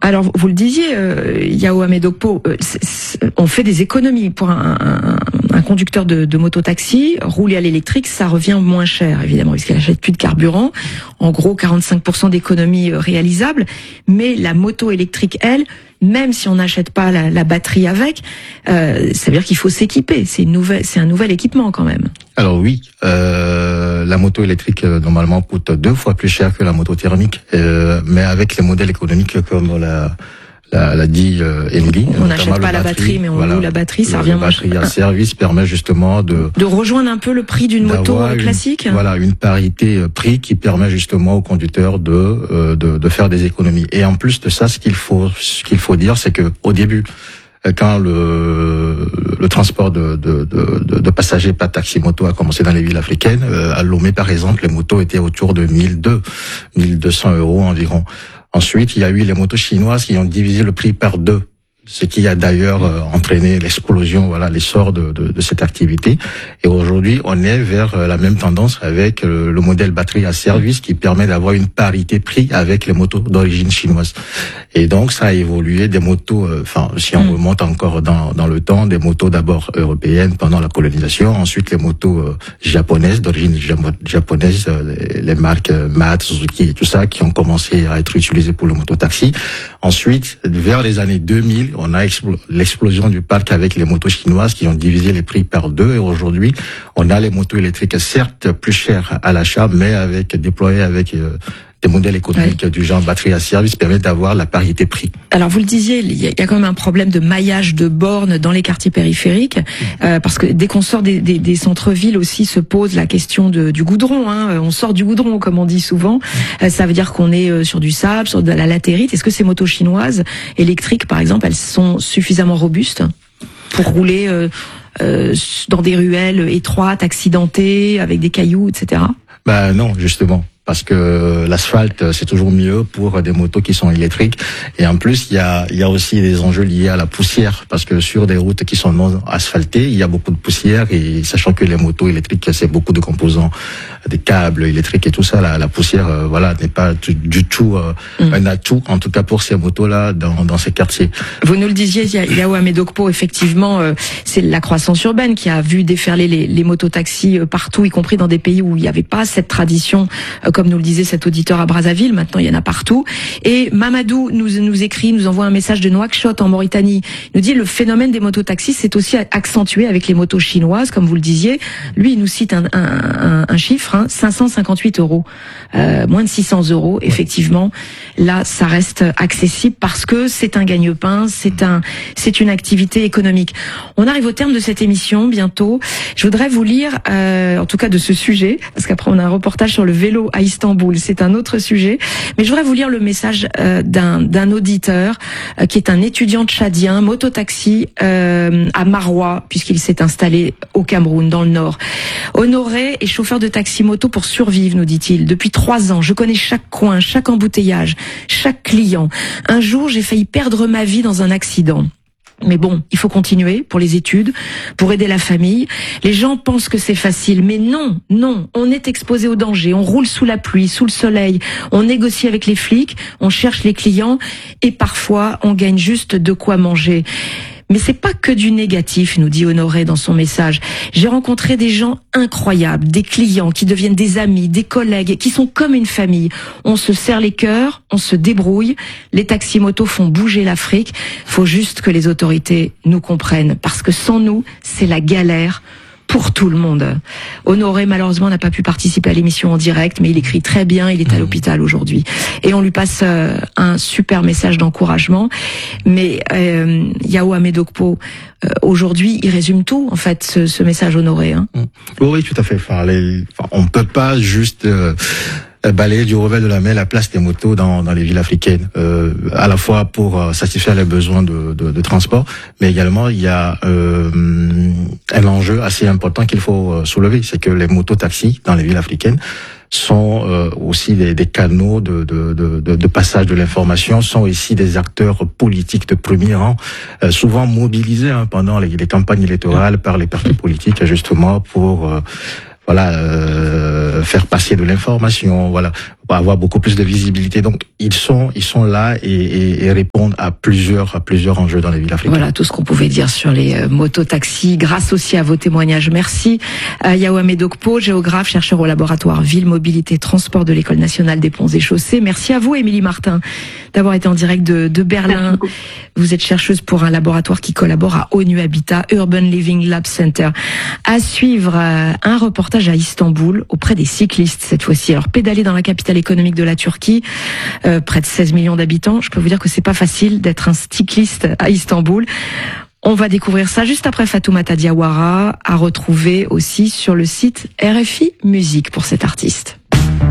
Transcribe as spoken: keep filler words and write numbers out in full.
Alors, vous le disiez, euh, Yao Amedokpo, euh, on fait des économies pour un, un, un conducteur de, de moto-taxi. Rouler à l'électrique, ça revient moins cher, évidemment, puisqu'il n'achète plus de carburant. En gros, quarante-cinq pour cent d'économies réalisables. Mais la moto électrique, elle, même si on n'achète pas la, la batterie avec, euh, ça veut dire qu'il faut s'équiper. C'est une nouvelle, c'est un nouvel équipement quand même. Alors oui, euh, la moto électrique euh, normalement coûte deux fois plus cher que la moto thermique, euh, mais avec les modèles économiques comme la l'a, l'a dit euh, Émilie. On n'achète pas la batterie, mais on voilà, loue la batterie, ça le, revient moins cher. La batterie à service permet justement de de rejoindre un peu le prix d'une moto classique. Une, voilà, une parité prix qui permet justement aux conducteurs de, euh, de de faire des économies. Et en plus de ça, ce qu'il faut ce qu'il faut dire, c'est que au début, quand le, le transport de, de, de, de passagers pas taxi-moto a commencé dans les villes africaines, euh, à Lomé par exemple, les motos étaient autour de mille deux cents euros environ. Ensuite, il y a eu les motos chinoises qui ont divisé le prix par deux, ce qui a d'ailleurs euh, entraîné l'explosion, voilà, l'essor de, de, de cette activité. Et aujourd'hui, on est vers euh, la même tendance avec euh, le modèle batterie à service qui permet d'avoir une parité prix avec les motos d'origine chinoise. Et donc, ça a évolué des motos, enfin, euh, si on remonte encore dans, dans le temps, des motos d'abord européennes pendant la colonisation, ensuite les motos euh, japonaises, d'origine japonaise, euh, les, les marques euh, M A T, Suzuki et tout ça, qui ont commencé à être utilisées pour le mototaxi. Ensuite, vers les années deux mille, on a expl- l'explosion du parc avec les motos chinoises qui ont divisé les prix par deux. Et aujourd'hui, on a les motos électriques, certes plus chères à l'achat, mais avec déployées avec euh, des modèles économiques, ouais, du genre batterie à service permettent d'avoir la parité prix. Alors vous le disiez, il y a quand même un problème de maillage de bornes dans les quartiers périphériques, mmh. euh, parce que dès qu'on sort des, des, des centres-villes aussi se pose la question de, du goudron. Hein. On sort du goudron, comme on dit souvent. Mmh. Euh, ça veut dire qu'on est sur du sable, sur de la latérite. Est-ce que ces motos chinoises électriques, par exemple, elles sont suffisamment robustes pour rouler euh, euh, dans des ruelles étroites, accidentées, avec des cailloux, et cetera? Bah non, justement. Parce que l'asphalte, c'est toujours mieux pour des motos qui sont électriques. Et en plus, il y a, il y a aussi des enjeux liés à la poussière. Parce que sur des routes qui sont non asphaltées, il y a beaucoup de poussière. Et sachant que les motos électriques, c'est beaucoup de composants, des câbles électriques et tout ça, la, la poussière, euh, voilà, n'est pas du, du tout euh, mmh. un atout, en tout cas pour ces motos-là, dans, dans ces quartiers. Vous nous le disiez, Yao Amedokpo, effectivement, euh, c'est la croissance urbaine qui a vu déferler les, les mototaxis partout, y compris dans des pays où il n'y avait pas cette tradition, euh, comme nous le disait cet auditeur à Brazzaville. Maintenant, il y en a partout. Et Mamadou nous, nous écrit, nous envoie un message de Nouakchott en Mauritanie. Il nous dit, le phénomène des mototaxis s'est aussi accentué avec les motos chinoises, comme vous le disiez. Lui, il nous cite un, un, un, un chiffre, hein, cinq cent cinquante-huit euros. Euh, moins de six cents euros, effectivement. Là, ça reste accessible parce que c'est un gagne-pain, c'est un, c'est une activité économique. On arrive au terme de cette émission, bientôt. Je voudrais vous lire, euh, en tout cas de ce sujet, parce qu'après on a un reportage sur le vélo à Istanbul, c'est un autre sujet, mais je voudrais vous lire le message euh, d'un, d'un auditeur euh, qui est un étudiant tchadien, mototaxi euh, à Maroua, puisqu'il s'est installé au Cameroun, dans le nord. Honoré est chauffeur de taxi-moto pour survivre, nous dit-il. Depuis trois ans, je connais chaque coin, chaque embouteillage, chaque client. Un jour, j'ai failli perdre ma vie dans un accident. Mais bon, il faut continuer pour les études, pour aider la famille. Les gens pensent que c'est facile, mais non, non. On est exposé au danger, on roule sous la pluie, sous le soleil, on négocie avec les flics, on cherche les clients et parfois on gagne juste de quoi manger. Mais c'est pas que du négatif, nous dit Honoré dans son message. J'ai rencontré des gens incroyables, des clients qui deviennent des amis, des collègues, qui sont comme une famille. On se serre les cœurs, on se débrouille. Les taxis-motos font bouger l'Afrique. Faut juste que les autorités nous comprennent, parce que sans nous, c'est la galère pour tout le monde. Honoré, malheureusement, n'a pas pu participer à l'émission en direct, mais il écrit très bien, il est à l'hôpital aujourd'hui. Et on lui passe euh, un super message d'encouragement. Mais euh, Yao Amedokpo, euh, aujourd'hui, il résume tout, en fait, ce, ce message Honoré. Hein. Oui, tout à fait. Enfin, les, enfin, on ne peut pas juste... Euh balayer du revers de la main la place des motos dans, dans les villes africaines, euh, à la fois pour euh, satisfaire les besoins de, de, de transport, mais également il y a euh, un enjeu assez important qu'il faut euh, soulever, c'est que les mototaxis dans les villes africaines sont euh, aussi des, des canaux de, de, de, de passage de l'information, sont aussi des acteurs politiques de premier rang, euh, souvent mobilisés hein, pendant les, les campagnes électorales par les partis politiques, justement pour... Euh, Voilà, euh, faire passer de l'information. Voilà, avoir beaucoup plus de visibilité. Donc ils sont ils sont là et, et, et répondent à plusieurs à plusieurs enjeux dans les villes africaines. Voilà tout ce qu'on pouvait dire sur les euh, mototaxis, grâce aussi à vos témoignages. Merci à Yawame Dokpo, géographe, chercheur au laboratoire Ville, Mobilité, Transport de l'École nationale des ponts et chaussées. Merci à vous, Émilie Martin, d'avoir été en direct de, de Berlin. Vous êtes chercheuse pour un laboratoire qui collabore à ONU Habitat, Urban Living Lab Center. À suivre, euh, un reportage à Istanbul auprès des cyclistes cette fois-ci. Alors pédaler dans la capitale économique de la Turquie, euh, près de seize millions d'habitants. Je peux vous dire que c'est pas facile d'être un cycliste à Istanbul. On va découvrir ça juste après Fatoumata Diawara, à retrouver aussi sur le site R F I Musique pour cet artiste.